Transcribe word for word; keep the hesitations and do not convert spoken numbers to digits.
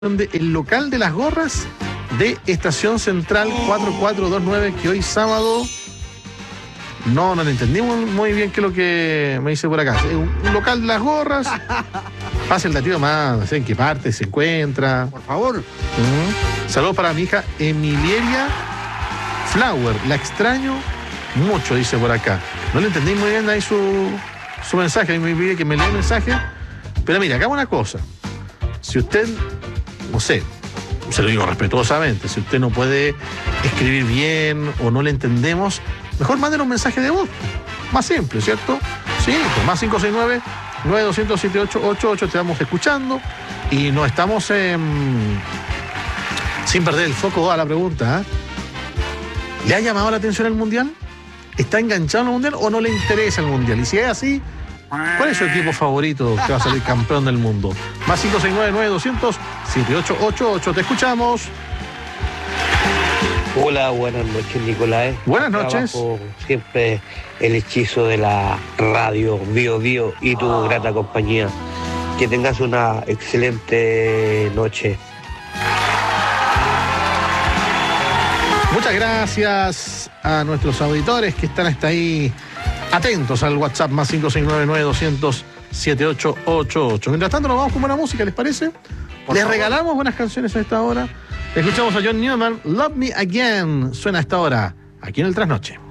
de el local de las gorras de Estación Central cuatro cuatro dos nueve, que hoy sábado no, no lo entendimos muy bien qué es lo que me dice por acá. Es un, un local de las gorras. Pasa el latido más, no sé en qué parte se encuentra. Por favor. Uh-huh. Saludos para mi hija Emilia Flower. La extraño mucho, dice por acá. No le entendí muy bien ahí su, su mensaje. A mí me pide que me lea el mensaje. Pero mira, hagamos una cosa. Si usted, no sé, se lo digo respetuosamente, si usted no puede escribir bien o no le entendemos, mejor manden un mensaje de voz. Más simple, ¿cierto? Sí, pues más cinco seis nueve, nueve dos cero cero, siete ocho ocho ocho, te vamos escuchando y no estamos eh, sin perder el foco a la pregunta. ¿eh? ¿Le ha llamado la atención el Mundial? ¿Está enganchado en el Mundial o no le interesa el Mundial? Y si es así, ¿cuál es su equipo favorito que va a salir campeón del mundo? Más cinco seis nueve, nueve dos cero cero, siete ocho ocho ocho. Te escuchamos. Hola, buenas noches, Nicolás. Buenas noches. Trabajo siempre el hechizo de la radio Bio Bio y tu oh. grata compañía. Que tengas una excelente noche. Muchas gracias a nuestros auditores que están hasta ahí atentos al WhatsApp más cinco seis nueve, nueve dos cero cero, siete ocho ocho ocho. Mientras tanto nos vamos con buena música, ¿les parece? Por Les favor. regalamos buenas canciones a esta hora. Escuchamos a John Newman, Love Me Again. Suena a esta hora, aquí en el Trasnoche.